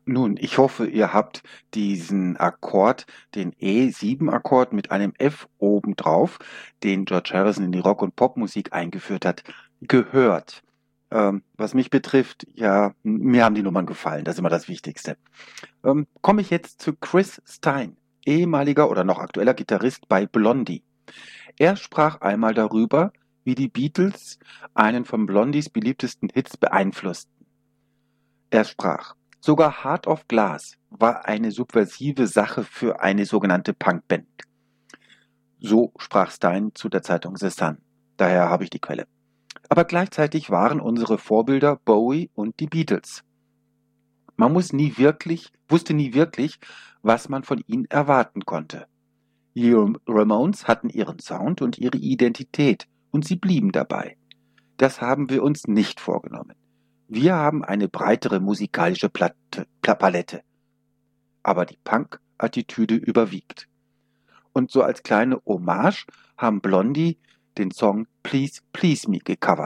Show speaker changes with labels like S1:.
S1: Nun, ich hoffe, ihr habt diesen Akkord, den E7-Akkord mit einem F obendrauf, den George Harrison in die Rock- und Popmusik eingeführt hat, gehört. Was mich betrifft, ja, mir haben die Nummern gefallen, das ist immer das Wichtigste. Komme ich jetzt zu Chris Stein, ehemaliger oder noch aktueller Gitarrist bei Blondie. Er sprach einmal darüber, wie die Beatles einen von Blondies beliebtesten Hits beeinflussten. Er sprach: „Sogar Heart of Glass war eine subversive Sache für eine sogenannte Punkband." So sprach Stein zu der Zeitung The Sun. Daher habe ich die Quelle. Aber gleichzeitig waren unsere Vorbilder Bowie und die Beatles. Wusste nie wirklich, was man von ihnen erwarten konnte. Die Ramones hatten ihren Sound und ihre Identität und sie blieben dabei. Das haben wir uns nicht vorgenommen. Wir haben eine breitere musikalische Palette, aber die Punk-Attitüde überwiegt. Und so als kleine Hommage haben Blondie den Song Please Please Me gecovert.